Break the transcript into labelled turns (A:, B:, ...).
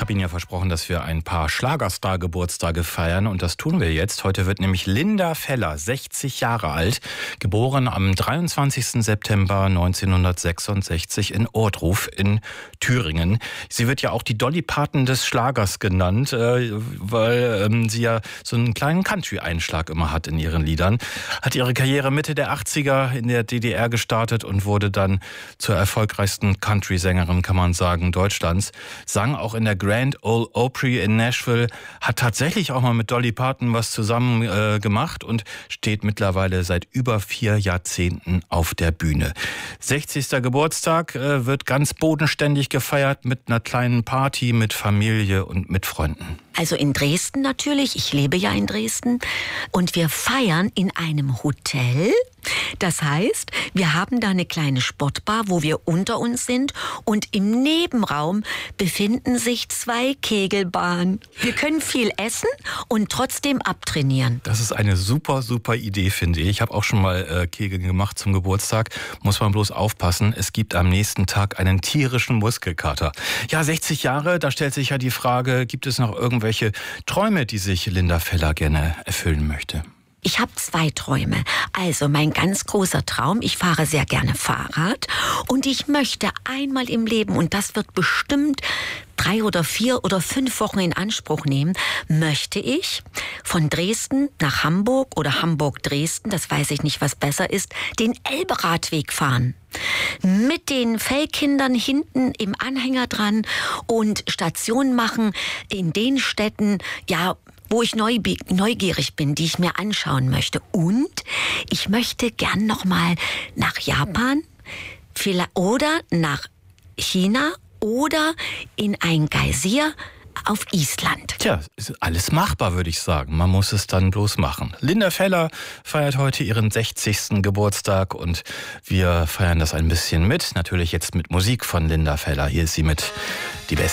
A: habe Ihnen ja versprochen, dass wir ein paar Schlagerstar-Geburtstage feiern und das tun wir jetzt. Heute wird nämlich Linda Feller 60 Jahre alt, geboren am 23. September 1966 in Ohrdruf in Thüringen. Sie wird ja auch die Dolly Parton des Schlagers genannt, weil sie ja so einen kleinen Country-Einschlag immer hat in ihren Liedern. Hat ihre Karriere Mitte der 80er in der DDR gestartet und wurde dann zur erfolgreichsten Country-Sängerin, kann man sagen, Deutschlands. Sang auch in der Grand Ole Opry in Nashville, hat tatsächlich auch mal mit Dolly Parton was zusammen gemacht und steht mittlerweile seit über 4 Jahrzehnten auf der Bühne. 60. Geburtstag wird ganz bodenständig gefeiert mit einer kleinen Party, mit Familie und mit Freunden.
B: Also in Dresden natürlich, ich lebe ja in Dresden und wir feiern in einem Hotel. Das heißt, wir haben da eine kleine Sportbar, wo wir unter uns sind und im Nebenraum befinden sich 2 Kegelbahnen. Wir können viel essen und trotzdem abtrainieren.
A: Das ist eine super, super Idee, finde ich. Ich habe auch schon mal Kegeln gemacht zum Geburtstag. Muss man bloß aufpassen, es gibt am nächsten Tag einen tierischen Muskelkater. Ja, 60 Jahre, da stellt sich ja die Frage, gibt es noch irgendwelche Träume, die sich Linda Feller gerne erfüllen möchte?
B: Ich habe 2 Träume. Also mein ganz großer Traum, ich fahre sehr gerne Fahrrad und ich möchte einmal im Leben, und das wird bestimmt 3 oder 4 oder 5 Wochen in Anspruch nehmen, möchte ich von Dresden nach Hamburg oder Hamburg-Dresden, das weiß ich nicht, was besser ist, den Elberadweg fahren. Mit den Fellkindern hinten im Anhänger dran und Stationen machen in den Städten, ja, wo ich neugierig bin, die ich mir anschauen möchte. Und ich möchte gern noch mal nach Japan oder nach China oder in ein Geysir auf Island.
A: Tja, ist alles machbar, würde ich sagen. Man muss es dann bloß machen. Linda Feller feiert heute ihren 60. Geburtstag und wir feiern das ein bisschen mit. Natürlich jetzt mit Musik von Linda Feller. Hier ist sie mit